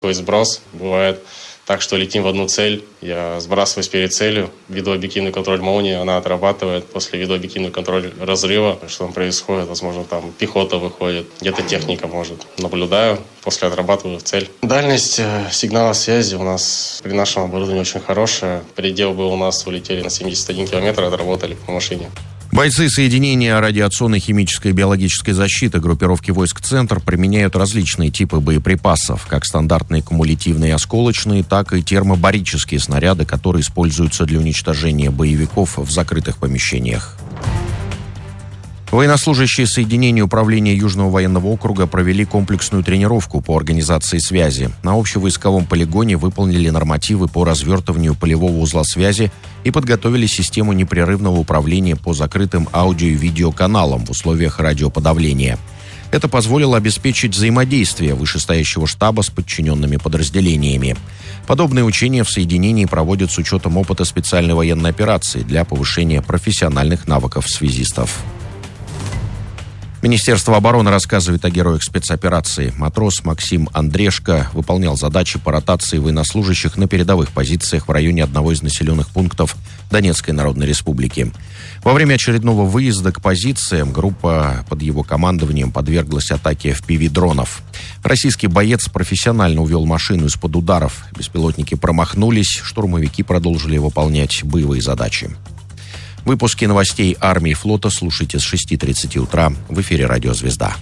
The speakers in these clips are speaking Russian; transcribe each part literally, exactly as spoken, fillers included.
Такой сброс бывает так, что летим в одну цель, я сбрасываюсь перед целью, веду объективный контроль молнии, она отрабатывает, после веду объективный контроль разрыва, что там происходит, возможно, там пехота выходит, где-то техника может. Наблюдаю, после отрабатываю в цель. Дальность сигнала связи у нас при нашем оборудовании очень хорошая. Предел был у нас, улетели на семьдесят один километр, отработали по машине. Бойцы соединения радиационной, химической и биологической защиты группировки войск «Центр» применяют различные типы боеприпасов, как стандартные кумулятивные осколочные, так и термобарические снаряды, которые используются для уничтожения боевиков в закрытых помещениях. Военнослужащие соединения управления Южного военного округа провели комплексную тренировку по организации связи. На общевойсковом полигоне выполнили нормативы по развертыванию полевого узла связи и подготовили систему непрерывного управления по закрытым аудио- и видеоканалам в условиях радиоподавления. Это позволило обеспечить взаимодействие вышестоящего штаба с подчиненными подразделениями. Подобные учения в соединении проводят с учетом опыта специальной военной операции для повышения профессиональных навыков связистов. Министерство обороны рассказывает о героях спецоперации. Матрос Максим Андрешко выполнял задачи по ротации военнослужащих на передовых позициях в районе одного из населенных пунктов Донецкой Народной Республики. Во время очередного выезда к позициям группа под его командованием подверглась атаке эф пи ви-дронов. Российский боец профессионально увел машину из-под ударов. Беспилотники промахнулись, штурмовики продолжили выполнять боевые задачи. Выпуски новостей армии и флота слушайте с шести тридцати утра в эфире «Радио Звезда».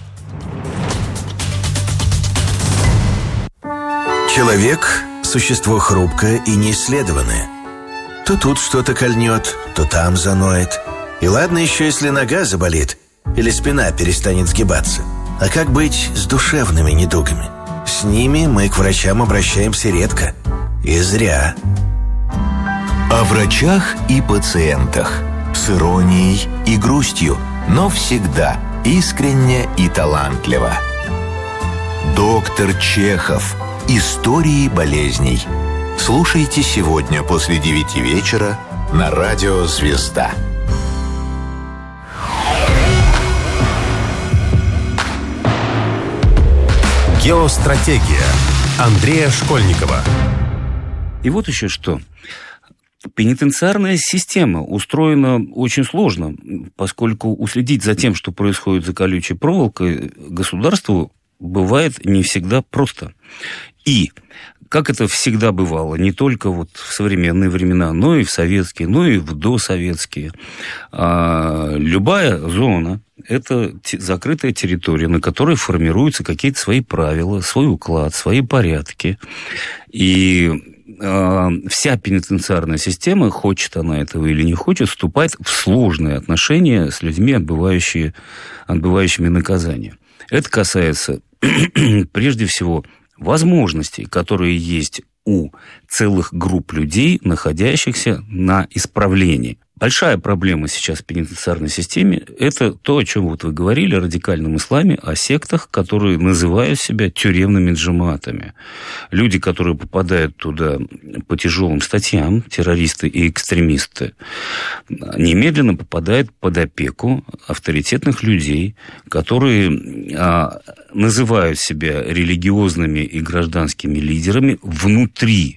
Человек – существо хрупкое и неисследованное. То тут что-то кольнет, то там заноет. И ладно еще, если нога заболит или спина перестанет сгибаться. А как быть с душевными недугами? С ними мы к врачам обращаемся редко. И зря. О врачах и пациентах. С иронией и грустью, но всегда искренне и талантливо. Доктор Чехов. Истории болезней. Слушайте сегодня после девяти вечера на радио «Звезда». Геостратегия Андрея Школьникова. И вот еще что. Пенитенциарная система устроена очень сложно, поскольку уследить за тем, что происходит за колючей проволокой, государству бывает не всегда просто. И, как это всегда бывало, не только вот в современные времена, но и в советские, но и в досоветские, а любая зона – это закрытая территория, на которой формируются какие-то свои правила, свой уклад, свои порядки. И вся пенитенциарная система, хочет она этого или не хочет, вступает в сложные отношения с людьми, отбывающими, отбывающими наказание. Это касается прежде всего возможностей, которые есть у целых групп людей, находящихся на исправлении. Большая проблема сейчас в пенитенциарной системе – это то, о чем вот вы говорили, о радикальном исламе, о сектах, которые называют себя тюремными джамаатами. Люди, которые попадают туда по тяжелым статьям, террористы и экстремисты, немедленно попадают под опеку авторитетных людей, которые а, называют себя религиозными и гражданскими лидерами внутри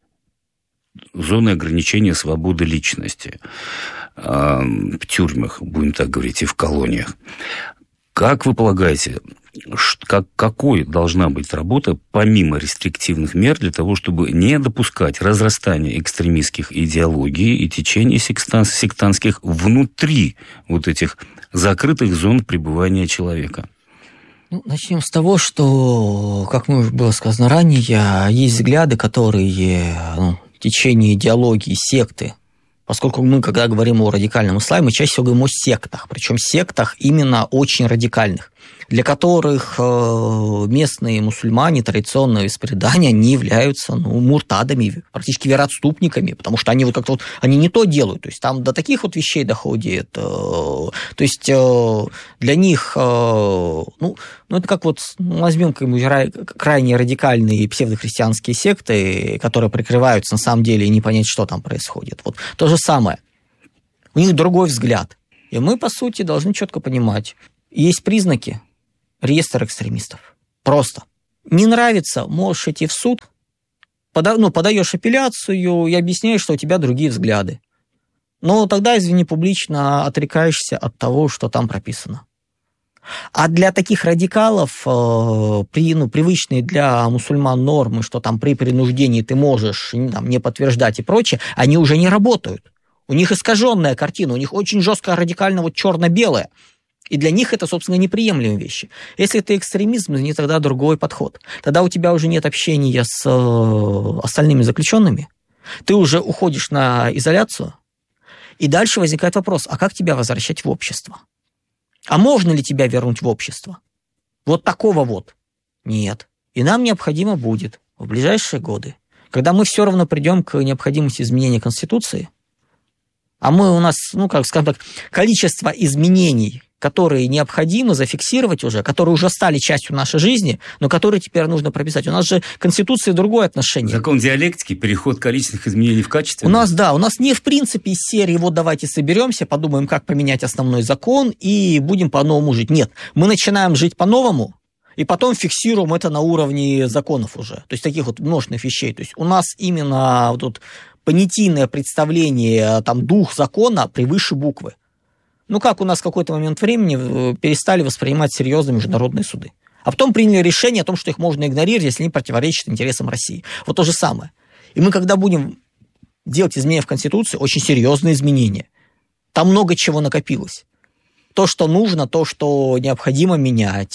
зоны ограничения свободы личности в тюрьмах, будем так говорить, и в колониях. Как вы полагаете, как, какой должна быть работа, помимо рестриктивных мер, для того, чтобы не допускать разрастания экстремистских идеологий и течений сектантских внутри вот этих закрытых зон пребывания человека? Ну, начнем с того, что, как мы уже было сказано ранее, есть взгляды, которые ну, в течение идеологии, секты, поскольку мы, когда говорим о радикальном исламе, мы чаще всего говорим о сектах, причем сектах именно очень радикальных, для которых местные мусульмане, традиционное исповедание, они являются ну, муртадами, практически вероотступниками, потому что они вот как-то вот, они не то делают, то есть там до таких вот вещей доходит, то есть для них, ну, ну это как вот, возьмем крайне радикальные псевдохристианские секты, которые прикрываются на самом деле и не понять, что там происходит. Вот то же самое. У них другой взгляд. И мы, по сути, должны четко понимать, есть признаки, реестр экстремистов. Просто. Не нравится, можешь идти в суд, пода, ну, подаешь апелляцию и объясняешь, что у тебя другие взгляды. Но тогда, извини, публично отрекаешься от того, что там прописано. А для таких радикалов, э, при, ну, привычные для мусульман нормы, что там при принуждении ты можешь там, не подтверждать и прочее, они уже не работают. У них искаженная картина, у них очень жестко радикально вот черно-белое. И для них это, собственно, неприемлемые вещи. Если это экстремизм, не тогда другой подход. Тогда у тебя уже нет общения с э, остальными заключенными, ты уже уходишь на изоляцию, и дальше возникает вопрос, а как тебя возвращать в общество? А можно ли тебя вернуть в общество? Вот такого вот нет. И нам необходимо будет в ближайшие годы, когда мы все равно придем к необходимости изменения Конституции, а мы у нас, ну, как скажем так, количество изменений, которые необходимо зафиксировать уже, которые уже стали частью нашей жизни, но которые теперь нужно прописать. У нас же к Конституции другое отношение. Закон диалектики, переход количественных изменений в качестве. У нас, да, у нас не в принципе из серии вот давайте соберемся, подумаем, как поменять основной закон и будем по-новому жить. Нет, мы начинаем жить по-новому, и потом фиксируем это на уровне законов уже. То есть таких вот множественных вещей. То есть у нас именно вот тут понятийное представление, там, дух закона превыше буквы. Ну, как у нас в какой-то момент времени перестали воспринимать серьезно международные суды. А потом приняли решение о том, что их можно игнорировать, если они противоречат интересам России. Вот то же самое. И мы, когда будем делать изменения в Конституции, очень серьезные изменения, там много чего накопилось. То, что нужно, то, что необходимо менять.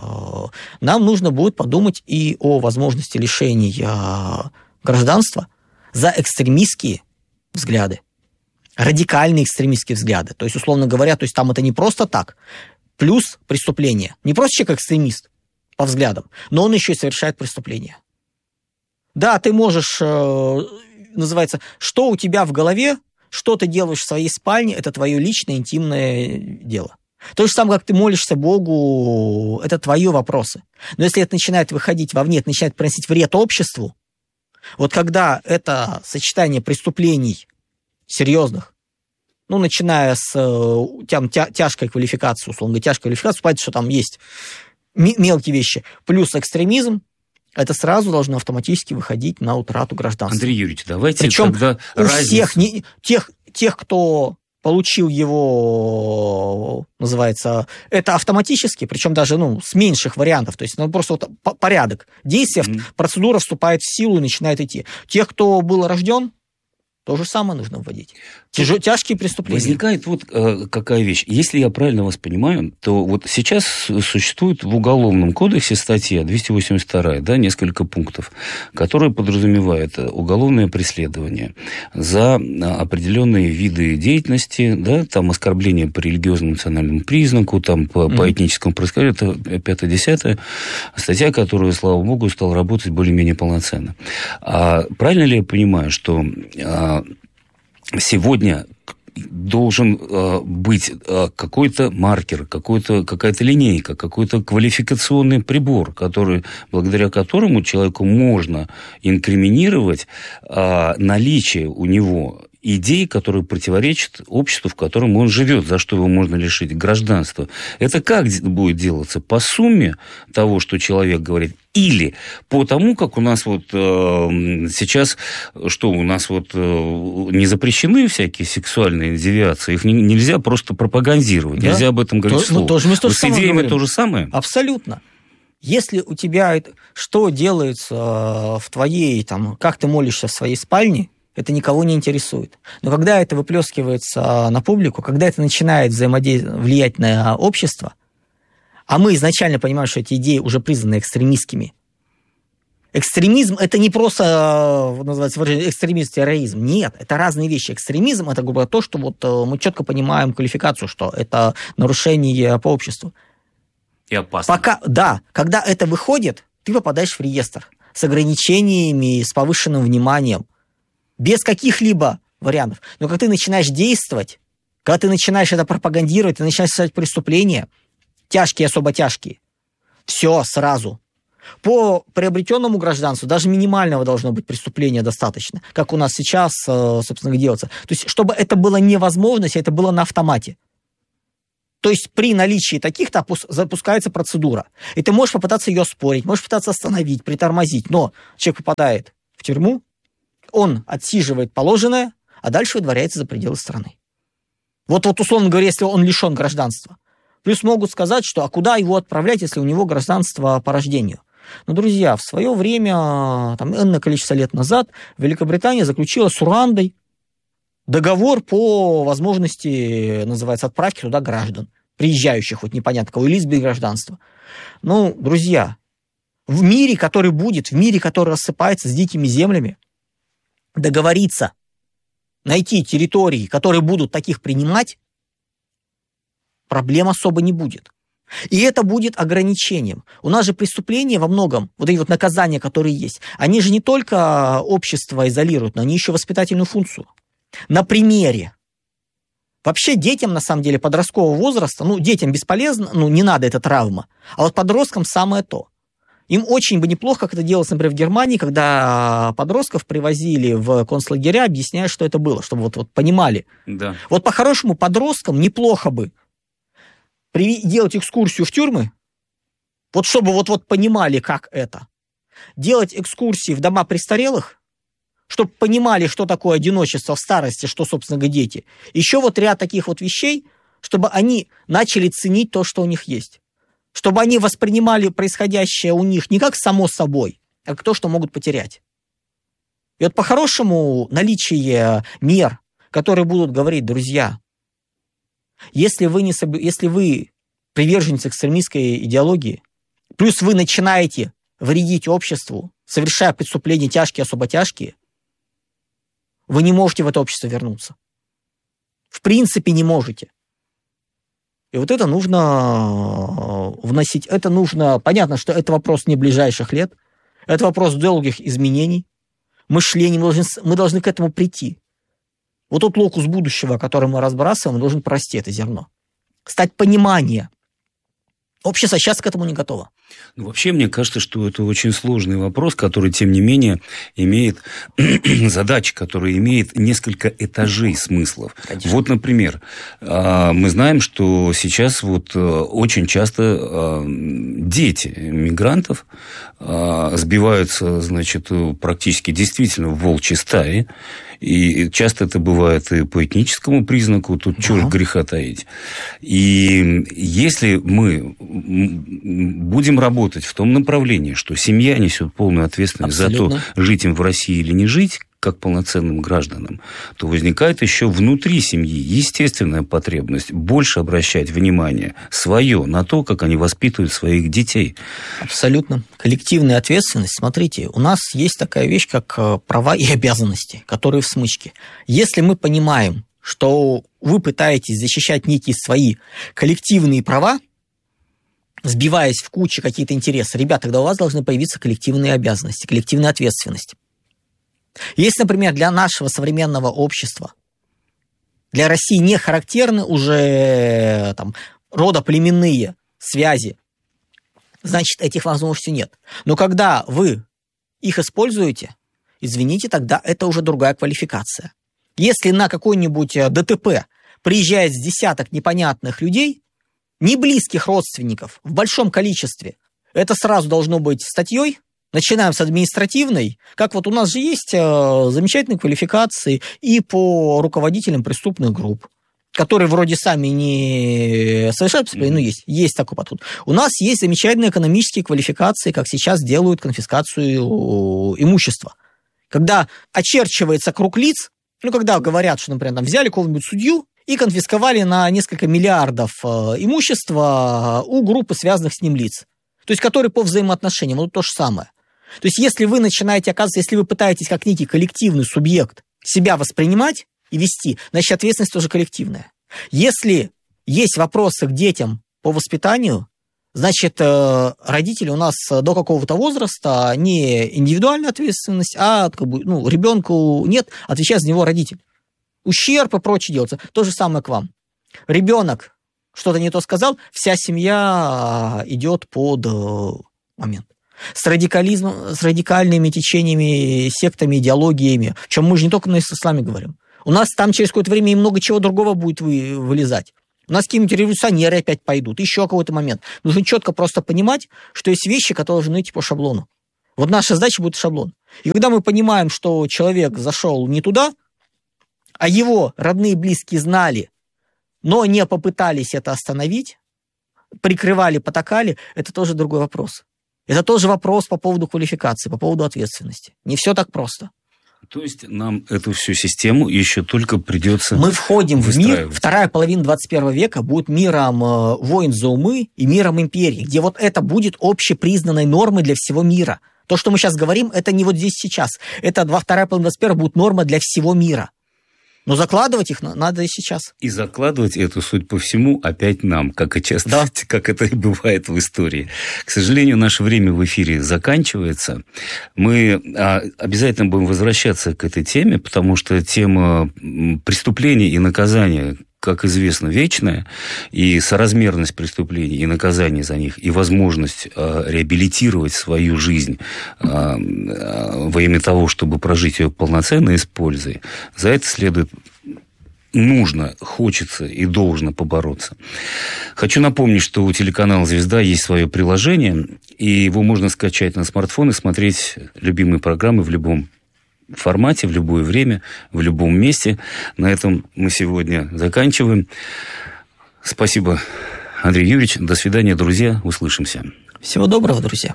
Нам нужно будет подумать и о возможности лишения гражданства за экстремистские взгляды. Радикальные экстремистские взгляды. То есть, условно говоря, то есть там это не просто так. Плюс преступление. Не просто человек экстремист по взглядам, но он еще и совершает преступление. Да, ты можешь, э, называется, что у тебя в голове, что ты делаешь в своей спальне, это твое личное интимное дело. То же самое, как ты молишься Богу, это твои вопросы. Но если это начинает выходить вовне, это начинает приносить вред обществу, вот когда это сочетание преступлений серьезных, ну, начиная с там, тя, тяжкой квалификации, условно говоря, тяжкой квалификации, понятно, что там есть мелкие вещи, плюс экстремизм, это сразу должно автоматически выходить на утрату гражданства. Андрей Юрьевич, давайте Причем тогда у разницу... всех, не, тех, тех, кто получил его, называется, это автоматически, причем даже ну, с меньших вариантов, то есть ну, просто вот порядок действия, mm-hmm. процедура вступает в силу и начинает идти. Тех, кто был рожден, то же самое нужно вводить. Тяж... Тяжкие преступления. Возникает вот э, какая вещь. Если я правильно вас понимаю, то вот сейчас существует в Уголовном кодексе статья двести восемьдесят два, да, несколько пунктов, которые подразумевают уголовное преследование за определенные виды деятельности, да, там оскорбление по религиозному национальному признаку, там по, mm-hmm. по этническому происхождению, это пятое-десятое, статья, которая, слава богу, стала работать более-менее полноценно. А правильно ли я понимаю, что... сегодня должен э, быть э, какой-то маркер, какой-то, какая-то линейка, какой-то квалификационный прибор, который, благодаря которому человеку можно инкриминировать э, наличие у него идей, которые противоречат обществу, в котором он живет, за что его можно лишить гражданства. Это как будет делаться? По сумме того, что человек говорит, или по тому, как у нас вот э, сейчас, что у нас вот э, не запрещены всякие сексуальные девиации, их не, нельзя просто пропагандировать, да? Нельзя об этом говорить вслух. Ну, тоже мы с идеями то же самое? Абсолютно. Если у тебя что делается в твоей, там, как ты молишься в своей спальне, это никого не интересует. Но когда это выплескивается на публику, когда это начинает взаимодействовать, влиять на общество, а мы изначально понимаем, что эти идеи уже признаны экстремистскими. Экстремизм – это не просто, называется выражение, экстремизм-терроризм. Нет, это разные вещи. Экстремизм – это, грубо говоря, то, что вот мы четко понимаем квалификацию, что это нарушение по обществу. И опасно. Пока, да, когда это выходит, ты попадаешь в реестр с ограничениями, с повышенным вниманием, без каких-либо вариантов. Но когда ты начинаешь действовать, когда ты начинаешь это пропагандировать, ты начинаешь совершать преступления, тяжкие, особо тяжкие, все сразу. По приобретенному гражданству даже минимального должно быть преступления достаточно, как у нас сейчас, собственно, делается. То есть, чтобы это было невозможно, если это было на автомате. То есть при наличии таких-то запускается процедура. И ты можешь попытаться ее оспорить, можешь пытаться остановить, притормозить, но человек попадает в тюрьму, он отсиживает положенное, а дальше выдворяется за пределы страны. Вот, вот условно говоря, если он лишен гражданства. Плюс могут сказать, что а куда его отправлять, если у него гражданство по рождению? Но, друзья, в свое время, там, энное количество лет назад, Великобритания заключила с Руандой договор по возможности, называется, отправки туда граждан, приезжающих, вот непонятно кого, лиц без гражданства. Ну, друзья, в мире, который будет, в мире, который рассыпается с дикими землями, договориться, найти территории, которые будут таких принимать, проблем особо не будет. И это будет ограничением. У нас же преступления во многом, вот эти вот наказания, которые есть, они же не только общество изолируют, но они еще воспитательную функцию. На примере. Вообще детям, на самом деле, подросткового возраста, ну, детям бесполезно, ну, не надо, это травма. А вот подросткам самое то. Им очень бы неплохо, как это делалось, например, в Германии, когда подростков привозили в концлагеря, объясняя, что это было, чтобы вот, вот понимали. Да. Вот по-хорошему подросткам неплохо бы делать экскурсию в тюрьмы, вот чтобы вот-вот понимали, как это. Делать экскурсии в дома престарелых, чтобы понимали, что такое одиночество в старости, что, собственно говоря, дети. Еще вот ряд таких вот вещей, чтобы они начали ценить то, что у них есть. Чтобы они воспринимали происходящее у них не как само собой, а как то, что могут потерять. И вот по-хорошему наличие мер, которые будут говорить, друзья, если вы, не соб... если вы приверженец экстремистской идеологии, плюс вы начинаете вредить обществу, совершая преступления тяжкие, особо тяжкие, вы не можете в это общество вернуться. В принципе, не можете. И вот это нужно вносить. Это нужно... Понятно, что это вопрос не ближайших лет. Это вопрос долгих изменений, мышления. Мы должны, мы должны к этому прийти. Вот тот локус будущего, который мы разбрасываем, должен прорасти это зерно. Стать понимание. Общество сейчас к этому не готово. Ну, вообще, мне кажется, что это очень сложный вопрос, который, тем не менее, имеет задачи, которая имеет несколько этажей смыслов. Конечно. Вот, например, мы знаем, что сейчас вот очень часто дети мигрантов сбиваются, значит, практически действительно в волчьи стаи. И часто это бывает и по этническому признаку, тут да. чего греха таить. И если мы будем работать в том направлении, что семья несет полную ответственность Абсолютно. За то, жить им в России или не жить, как полноценным гражданам, то возникает еще внутри семьи естественная потребность больше обращать внимание свое на то, как они воспитывают своих детей. Абсолютно. Коллективная ответственность. Смотрите, у нас есть такая вещь, как права и обязанности, которые в смычке. Если мы понимаем, что вы пытаетесь защищать некие свои коллективные права, сбиваясь в кучу какие-то интересы, ребята, тогда у вас должны появиться коллективные обязанности, коллективная ответственность. Если, например, для нашего современного общества, для России не характерны уже там, родоплеменные связи, значит, этих возможностей нет. Но когда вы их используете, извините, тогда это уже другая квалификация. Если на какой-нибудь ДТП приезжает с десяток непонятных людей, не близких родственников, в большом количестве, это сразу должно быть статьей. Начинаем с административной. Как вот у нас же есть э, замечательные квалификации и по руководителям преступных групп, которые вроде сами не совершают преступления, но есть, есть такой подход. У нас есть замечательные экономические квалификации, как сейчас делают конфискацию имущества. Когда очерчивается круг лиц, ну, когда говорят, что, например, там взяли какого-нибудь судью и конфисковали на несколько миллиардов э, имущества у группы связанных с ним лиц. То есть, которые по взаимоотношениям, ну, то же самое. То есть, если вы начинаете, оказывается, если вы пытаетесь как некий коллективный субъект себя воспринимать и вести, значит, ответственность тоже коллективная. Если есть вопросы к детям по воспитанию, значит, родители у нас до какого-то возраста не индивидуальная ответственность, а как бы, ну, ребенку нет, отвечает за него родитель. Ущерб и прочее делается. То же самое к вам. Ребенок что-то не то сказал, вся семья идет под момент. С радикализмом, с радикальными течениями, сектами, идеологиями, о чем мы же не только на исламе говорим. У нас там через какое-то время и много чего другого будет вы, вылезать. У нас какие-нибудь революционеры опять пойдут, еще какой-то момент. Нужно четко просто понимать, что есть вещи, которые должны идти по шаблону. Вот наша задача будет шаблон. И когда мы понимаем, что человек зашел не туда, а его родные и близкие знали, но не попытались это остановить, прикрывали, потакали, это тоже другой вопрос. Это тоже вопрос по поводу квалификации, по поводу ответственности. Не все так просто. То есть нам эту всю систему еще только придется Мы входим в мир, вторая половина двадцать первого века будет миром э, войн за умы и миром империи, где вот это будет общепризнанной нормой для всего мира. То, что мы сейчас говорим, это не вот здесь сейчас. Это вторая половина двадцать первого будет норма для всего мира. Но закладывать их надо и сейчас. И закладывать эту, суть по всему, опять нам, как и часто, да. как это и бывает в истории. К сожалению, наше время в эфире заканчивается. Мы обязательно будем возвращаться к этой теме, потому что тема преступления и наказания, как известно, вечная, и соразмерность преступлений и наказаний за них, и возможность э, реабилитировать свою жизнь э, э, во имя того, чтобы прожить ее полноценно и с пользой, за это следует, нужно, хочется и должно побороться. Хочу напомнить, что у телеканала «Звезда» есть свое приложение, и его можно скачать на смартфон и смотреть любимые программы в любом формате, в любое время, в любом месте. На этом мы сегодня заканчиваем. Спасибо, Андрей Юрьевич. До свидания, друзья. Услышимся. Всего доброго, друзья.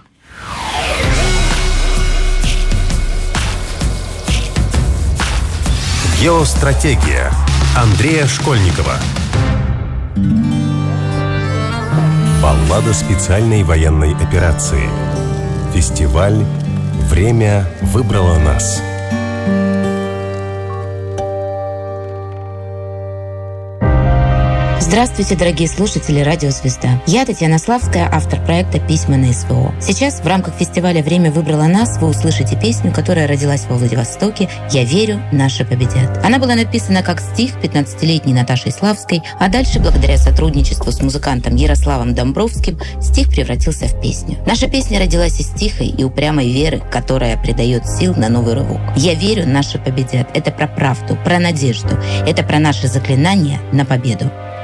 Геостратегия Андрея Школьникова. Баллада специальной военной операции. Фестиваль «Время выбрало нас». Здравствуйте, дорогие слушатели радио «Звезда». Я Татьяна Славская, автор проекта «Письма на СВО». Сейчас в рамках фестиваля «Время выбрало нас» вы услышите песню, которая родилась во Владивостоке «Я верю, наши победят». Она была написана как стих пятнадцатилетней Наташей Славской, а дальше, благодаря сотрудничеству с музыкантом Ярославом Домбровским, стих превратился в песню. Наша песня родилась из тихой и упрямой веры, которая придает сил на новый рывок. «Я верю, наши победят» — это про правду, про надежду, это про наши заклинания на победу.